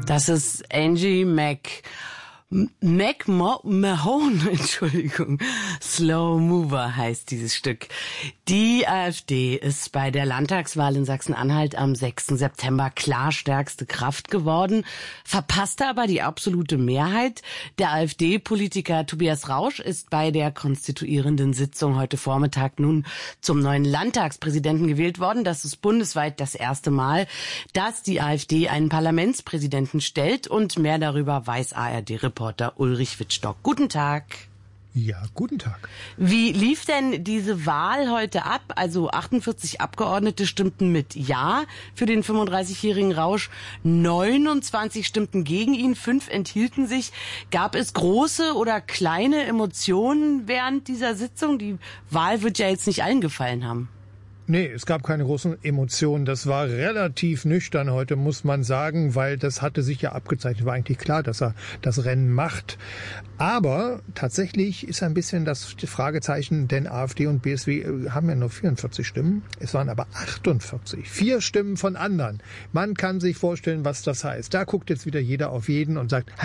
Das ist Angie McMahon, Entschuldigung. Slow Mover heißt dieses Stück. Die AfD ist bei der Landtagswahl in Sachsen-Anhalt am 6. September klar stärkste Kraft geworden, verpasste aber die absolute Mehrheit. Der AfD-Politiker Tobias Rausch ist bei der konstituierenden Sitzung heute Vormittag nun zum neuen Landtagspräsidenten gewählt worden. Das ist bundesweit das erste Mal, dass die AfD einen Parlamentspräsidenten stellt, und mehr darüber weiß ARD-Reporter Ulrich Wittstock. Guten Tag. Ja, guten Tag. Wie lief denn diese Wahl heute ab? Also 48 Abgeordnete stimmten mit Ja für den 35-jährigen Rausch, 29 stimmten gegen ihn, 5 enthielten sich. Gab es große oder kleine Emotionen während dieser Sitzung? Die Wahl wird ja jetzt nicht allen gefallen haben. Nee, es gab keine großen Emotionen. Das war relativ nüchtern heute, muss man sagen, weil das hatte sich ja abgezeichnet. War eigentlich klar, dass er das Rennen macht. Aber tatsächlich ist ein bisschen das Fragezeichen, denn AfD und BSW haben ja nur 44 Stimmen. Es waren aber 48. 4 Stimmen von anderen. Man kann sich vorstellen, was das heißt. Da guckt jetzt wieder jeder auf jeden und sagt,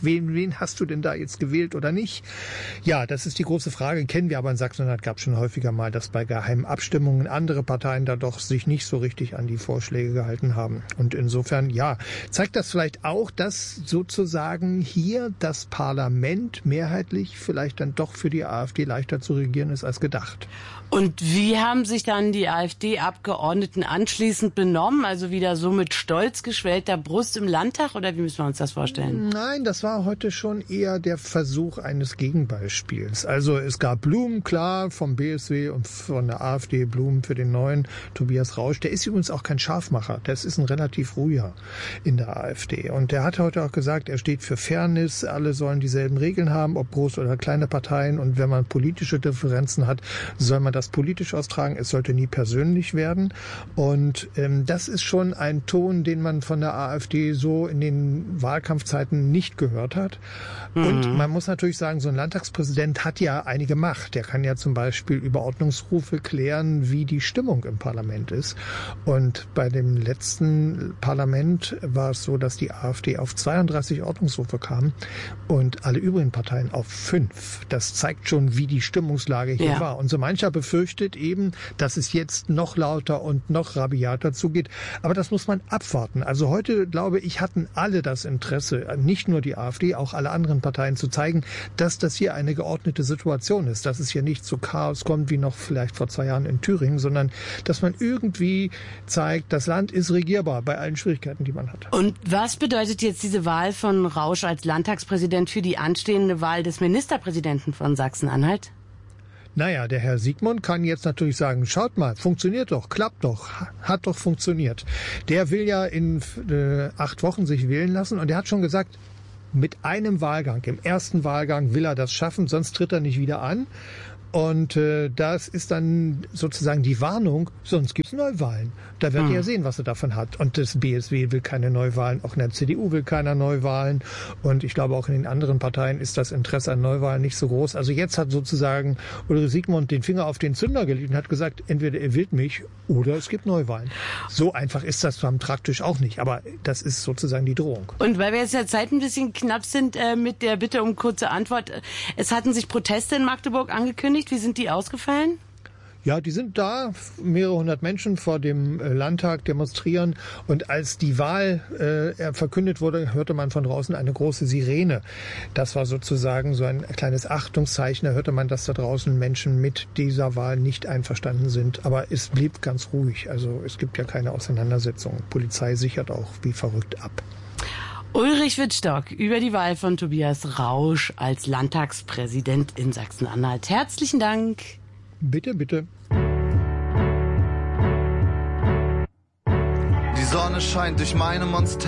wen hast du denn da jetzt gewählt oder nicht? Ja, das ist die große Frage. Kennen wir aber in Sachsen-Anhalt, gab es schon häufiger mal, dass bei geheimen Abstimmungen andere Parteien da doch sich nicht so richtig an die Vorschläge gehalten haben. Und insofern, ja, zeigt das vielleicht auch, dass sozusagen hier das Parlament mehrheitlich vielleicht dann doch für die AfD leichter zu regieren ist als gedacht. Und wie haben sich dann die AfD-Abgeordneten anschließend benommen? Also wieder so mit stolz geschwellter Brust im Landtag, oder wie müssen wir uns das vorstellen? Nein, das war heute schon eher der Versuch eines Gegenbeispiels. Also es gab Blumen, klar, vom BSW und von der AfD Blumen für den neuen Tobias Rausch. Der ist übrigens auch kein Scharfmacher. Das ist ein relativ ruhiger in der AfD. Und der hat heute auch gesagt, er steht für Fairness. Alle sollen dieselben Regeln haben, ob große oder kleine Parteien. Und wenn man politische Differenzen hat, soll man das politisch austragen. Es sollte nie persönlich werden. Und das ist schon ein Ton, den man von der AfD so in den Wahlkampfzeiten nicht gehört hat. Und man muss natürlich sagen, so ein Landtagspräsident hat ja einige Macht. Der kann ja zum Beispiel über Ordnungsrufe klären, wie die Stimmung im Parlament ist. Und bei dem letzten Parlament war es so, dass die AfD auf 32 Ordnungsrufe kam und alle übrigen Parteien auf 5. Das zeigt schon, wie die Stimmungslage hier war. Und so mancher befürchtet eben, dass es jetzt noch lauter und noch rabiater zugeht. Aber das muss man abwarten. Also heute, glaube ich, hatten alle das Interesse, nicht nur die AfD, auch alle anderen Parteien zu zeigen, dass das hier eine geordnete Situation ist, dass es hier nicht zu Chaos kommt, wie noch vielleicht vor 2 Jahren in Thüringen, sondern dass man irgendwie zeigt, das Land ist regierbar bei allen Schwierigkeiten, die man hat. Und was bedeutet jetzt diese Wahl von Rausch als Landtagspräsident für die anstehende Wahl des Ministerpräsidenten von Sachsen-Anhalt? Naja, der Herr Siegmund kann jetzt natürlich sagen, schaut mal, funktioniert doch, klappt doch, hat doch funktioniert. Der will ja in 8 Wochen sich wählen lassen, und er hat schon gesagt, mit einem Wahlgang, im ersten Wahlgang will er das schaffen, sonst tritt er nicht wieder an. Und das ist dann sozusagen die Warnung, sonst gibt's Neuwahlen. Da werdet ihr ja sehen, was er davon hat. Und das BSW will keine Neuwahlen, auch in der CDU will keiner Neuwahlen. Und ich glaube, auch in den anderen Parteien ist das Interesse an Neuwahlen nicht so groß. Also jetzt hat sozusagen Ulrich Siegmund den Finger auf den Zünder gelegt und hat gesagt, entweder er wählt mich oder es gibt Neuwahlen. So einfach ist das dann praktisch auch nicht. Aber das ist sozusagen die Drohung. Und weil wir jetzt der Zeit ein bisschen knapp sind, mit der Bitte um kurze Antwort. Es hatten sich Proteste in Magdeburg angekündigt. Wie sind die ausgefallen? Ja, die sind da, mehrere hundert Menschen vor dem Landtag demonstrieren, und als die Wahl verkündet wurde, hörte man von draußen eine große Sirene. Das war sozusagen so ein kleines Achtungszeichen, da hörte man, dass da draußen Menschen mit dieser Wahl nicht einverstanden sind, aber es blieb ganz ruhig, also es gibt ja keine Auseinandersetzung. Die Polizei sichert auch wie verrückt ab. Ulrich Wittstock über die Wahl von Tobias Rausch als Landtagspräsident in Sachsen-Anhalt. Herzlichen Dank. Bitte, bitte. Die Sonne scheint durch meine Monster.